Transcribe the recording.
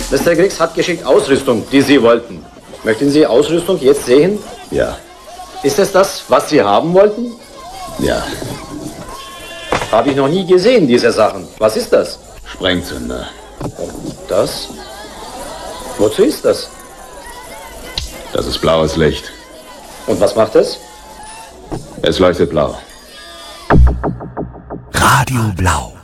Mr. Griggs hat geschickt Ausrüstung, die Sie wollten. Möchten Sie Ausrüstung jetzt sehen? Ja. Ist es das, was Sie haben wollten? Ja. Habe ich noch nie gesehen, diese Sachen. Was ist das? Sprengzünder. Das? Wozu ist das? Das ist blaues Licht. Und was macht es? Es leuchtet blau. Radio Blau.